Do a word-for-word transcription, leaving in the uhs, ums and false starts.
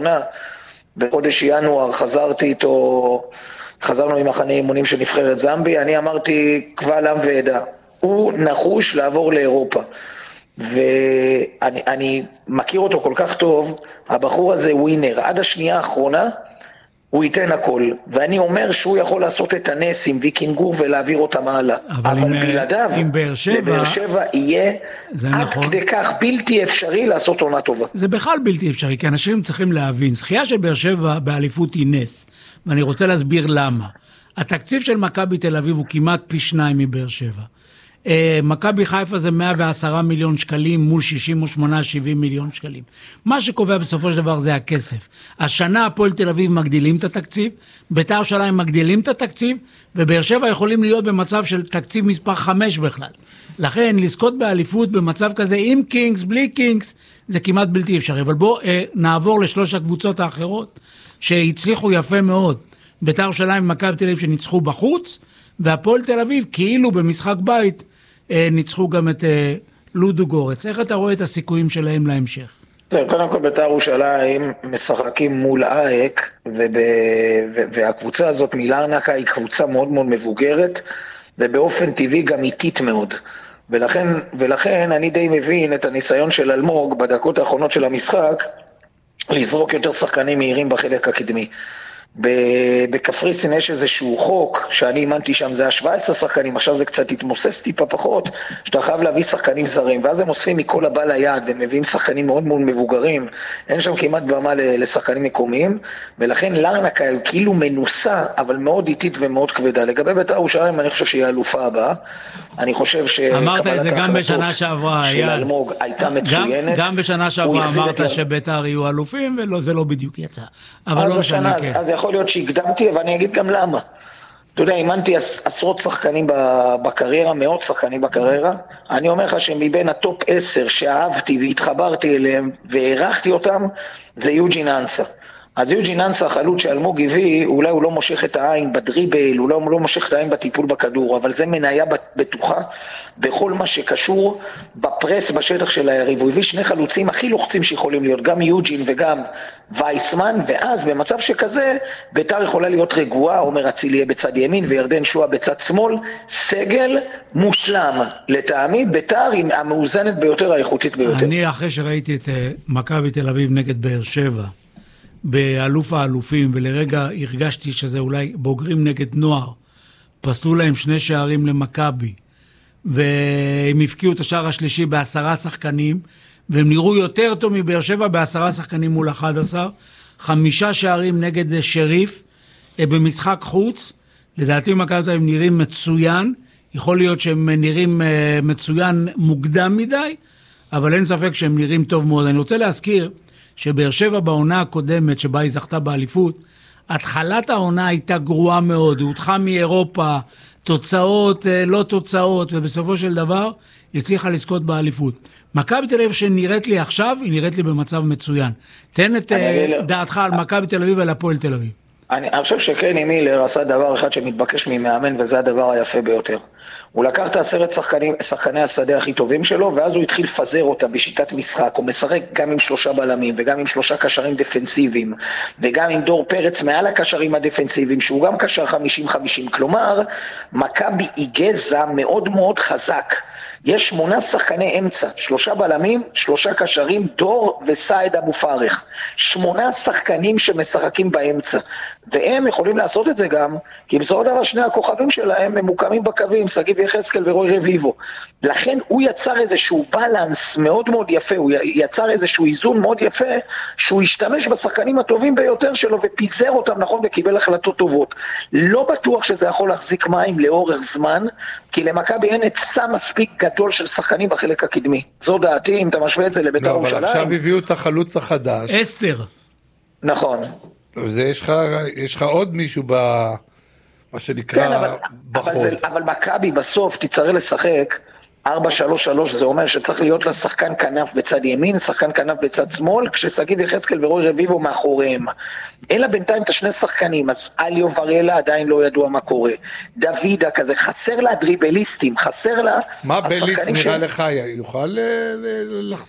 האחרונה, בחודש ינואר חזרתי איתו, חזרנו עם מחנה אימונים של נבחרת זמביה, אני אמרתי קבל עם ועדה, הוא נחוש לעבור לאירופה. ואני אני מכיר אותו כל כך טוב, הבחור הזה ווינר, עד השנייה האחרונה הוא ייתן הכל, ואני אומר שהוא יכול לעשות את הנס עם ויקינגור ולהעביר אותם הלאה, אבל, אבל בלעדיו, לבאר שבע יהיה עד נכון. כדי כך בלתי אפשרי לעשות עונה טובה. זה בכלל בלתי אפשרי, כי אנשים צריכים להבין, זכייה של באר שבע באליפות היא נס, ואני רוצה להסביר למה. התקציב של מכבי תל אביב הוא כמעט פי שניים מבאר שבע. מכבי חיפה זה מאה ועשרה מיליון שקלים מול שישים ושמונה שבעים מיליון שקלים. מה שקובע בסופו של דבר זה הכסף. השנה הפועל תל אביב מגדילים את התקציב, בית"ר ירושלים מגדילים את התקציב, ובאר שבע יכולים להיות במצב של תקציב מספר חמש בכלל. לכן לזכות באליפות במצב כזה עם קינגס, בלי קינגס, זה כמעט בלתי אפשרי. אבל בואו אה, נעבור לשלוש הקבוצות האחרות שהצליחו יפה מאוד. בית"ר ירושלים ומכבי תל אביב שניצחו בחוץ, והפועל תל אביב כאילו במשחק בית ניצחו גם את לודו גורץ. איך אתה רואה את הסיכויים שלהם להמשך? קודם כל בית"ר ירושלים משחקים מול אייק, והקבוצה הזאת מלרנקה היא קבוצה מאוד מאוד מבוגרת, ובאופן טבעי גם איטית מאוד. ולכן, ולכן אני די מבין את הניסיון של אלמוג בדקות האחרונות של המשחק, לזרוק יותר שחקנים מהירים בחלק הקדמי. בקפריסין יש איזשהו חוק שאני אימנתי שם, זה ה-שבע עשרה שחקנים, עכשיו זה קצת התמוסס טיפה פחות, שאתה חייב להביא שחקנים זרים, ואז הם אוספים מכל הבא ליד ומביאים שחקנים מאוד מאוד מבוגרים, אין שם כמעט במה לשחקנים מקומיים, ולכן לרנקה היא כאילו מנוסה אבל מאוד איטית ומאוד כבדה. לגבי בית"ר ירושלים אני חושב שהיא האלופה הבאה, אני חושב שקבלת ההחלטות של אלמוג הייתה מצוינת. גם בשנה שעברה אמרת שבית"ר יהיו אלופים, וזה לא בדיוק יצא. אז יכול להיות שהקדמתי, אבל אני אגיד גם למה. אתה יודע, אימנתי עשרות שחקנים בקריירה, מאות שחקנים בקריירה, אני אומר לך שמבין הטופ עשר שאהבתי והתחברתי אליהם והערכתי אותם, זה יוג'ין אנסה. אז יוג'ין אנסה, החלוץ שאלמוג הביא, אולי הוא לא מושך את העין בדריבל, אולי הוא לא מושך את העין בטיפול בכדור, אבל זה מניה בטוחה בכל מה שקשור בפרס בשטח של היריב. הוא הביא שני חלוצים הכי לוחצים שיכולים להיות, גם יוג'ין וגם וייסמן, ואז במצב שכזה, בית"ר יכולה להיות רגועה, עומר אצילי יהיה בצד ימין וירדן שועה בצד שמאל, סגל מושלם. לטעמי, בית"ר היא המאוזנת ביותר, האיכותית ביותר. אני אחרי שראיתי את מכבי תל אביב נגד באר שבע, באלוף האלופים, ולרגע הרגשתי שזה אולי בוגרים נגד נוער, פסלו להם שני שערים למכבי, והם הפקיעו את השער השלישי בעשרה שחקנים, והם נראו יותר טוב מבאר שבע בעשרה שחקנים מול אחד עשר, חמישה שערים נגד שריף, במשחק חוץ, לדעתי מכבי תל אביב נראים מצוין, יכול להיות שהם נראים מצוין מוקדם מדי, אבל אין ספק שהם נראים טוב מאוד. אני רוצה להזכיר, שבאר שבע בעונה הקודמת שבה היא זכתה באליפות, התחלת העונה הייתה גרועה מאוד, היא הודחה מאירופה, תוצאות, לא תוצאות, ובסופו של דבר היא הצליחה לזכות באליפות. מכבי תל אביב שנראית לי עכשיו, היא נראית לי במצב מצוין. תן את דעתך על מכבי תל אביב ועל הפועל תל אביב. אני חושב שקני מילר עשה דבר אחד שמתבקש ממאמן, וזה הדבר היפה ביותר. הוא לקח את העשרת שחקנים, שחקני השדה הכי טובים שלו, ואז הוא התחיל לפזר אותה בשיטת משחק. הוא משחק גם עם שלושה בלמים, וגם עם שלושה קשרים דפנסיביים, וגם עם דור פרץ מעל הקשרים הדפנסיביים, שהוא גם קשר חמישים חמישים. כלומר, מכבי היא גזע מאוד מאוד חזק. יש שמונה שחקני אמצע, שלושה בלמים, שלושה קשרים, דור וסייד אבו פארח. שמונה שחקנים שמשחקים באמצע. והם יכולים לעשות את זה גם, כי בסופו של דבר שני הכוכבים שלהם הם מוקמים בקווים, סגיב יחזקאל ורוי רביבו. לכן הוא יצר איזשהו בלנס מאוד מאוד יפה, הוא יצר איזשהו איזון מאוד יפה, שהוא השתמש בשחקנים הטובים ביותר שלו ופיזר אותם נכון וקיבל החלטות טובות. לא בטוח שזה יכול להחזיק מים לאורך זמן, כי למכבי אין היצע מספיק גדול של שחקנים בחלק הקדמי. זו דעתי, אם אתה משווה את זה לבית"ר ירושלים. אבל עכשיו הביאו את החלוץ החדש. אסתר. נכון. וזה יש לך, יש לך עוד מישהו ב... מה שנקרא כן, אבל, בחוד. אבל, זה, אבל מכבי בסוף תצטרך לשחק ארבע שלוש שלוש, זה אומר שצריך להיות לה שחקן כנף בצד ימין, שחקן כנף בצד שמאל, כשסגיב יחזקאל ורוי רביבו מאחוריהם. אין לה בינתיים את השני שחקנים, אז אליו וריאלה עדיין לא ידוע מה קורה. דוידה כזה, חסר לה דריבליסטים, חסר לה... מה בליץ נראה לך, יוכל